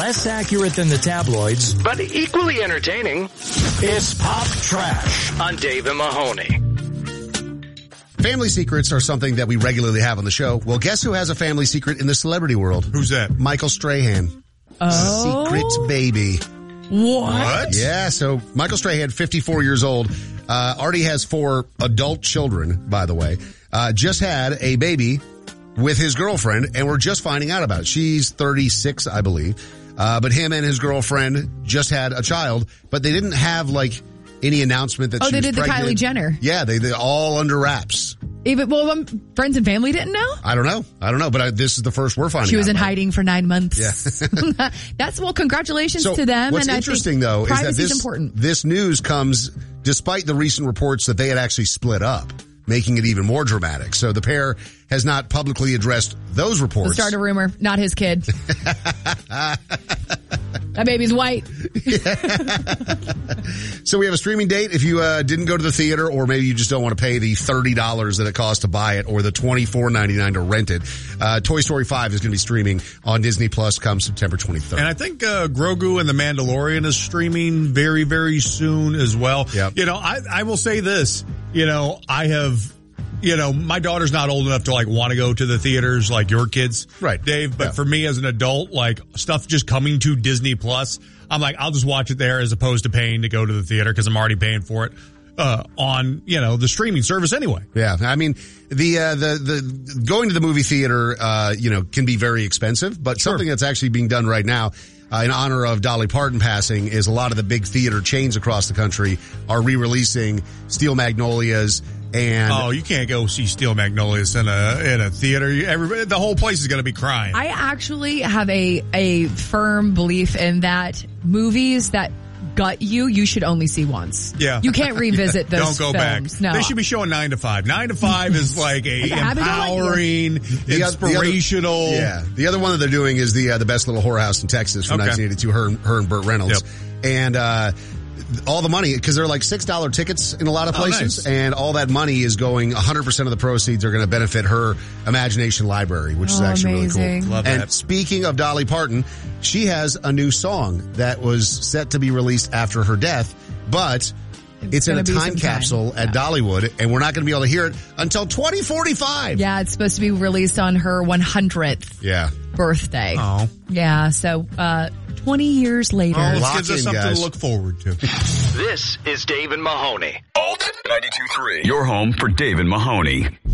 less accurate than the tabloids, but equally entertaining. It's Pop Trash on Dave and Mahoney. Family secrets are something that we regularly have on the show. Well, guess who has a family secret in the celebrity world? Who's that? Michael Strahan. Oh. Secret baby. What? Yeah, so Michael Strahan, 54 years old, already has 4 adult children, by the way. Just had a baby with his girlfriend, and we're just finding out about it. She's 36, I believe. But him and his girlfriend just had a child, but they didn't have, like, any announcement that she was pregnant. Oh, they did the Kylie Jenner. Yeah, they all under wraps. Friends and family didn't know? I don't know, but this is the first we're finding out. She was in about. hiding for 9 months. Yeah. Congratulations to them. What's interesting, though, is that important. This news comes despite the recent reports that they had actually split up, making it even more dramatic. So the pair has not publicly addressed those reports. Start a rumor, not his kid. That baby's white. So we have a streaming date. If you didn't go to the theater, or maybe you just don't want to pay the $30 that it costs to buy it, or the $24.99 to rent it, Toy Story 5 is going to be streaming on Disney Plus come September 23rd. And I think Grogu and The Mandalorian is streaming very, very soon as well. Yep. I will say this. My daughter's not old enough to want to go to the theaters like your kids, right, Dave? But for me as an adult, stuff just coming to Disney Plus, I'm I'll just watch it there as opposed to paying to go to the theater because I'm already paying for it on the streaming service anyway. Yeah, I mean the going to the movie theater can be very expensive, but something that's actually being done right now. In honor of Dolly Parton passing, is a lot of the big theater chains across the country are re-releasing Steel Magnolias. And you can't go see Steel Magnolias in a theater. The whole place is going to be crying. I actually have a firm belief in that movies that gut you should only see once. Yeah. You can't revisit those Don't go films. back. No. They should be showing 9 to 5. 9 to 5 is empowering, inspirational. The other one that they're doing is the Best Little Whorehouse in Texas from 1982, her and Burt Reynolds. Yep. And all the money, because they're $6 tickets in a lot of places, and all that money is going, 100% of the proceeds are going to benefit her Imagination Library, which is actually amazing. really cool. Love and that. Speaking of Dolly Parton, she has a new song that was set to be released after her death, but it's in a time capsule at Dollywood, and we're not going to be able to hear it until 2045. Yeah, it's supposed to be released on her 100th birthday. Oh. Yeah, so 20 years later. Oh, this gives us something to look forward to. This is Dave and Mahoney. Alt 92.3. Your home for Dave and Mahoney.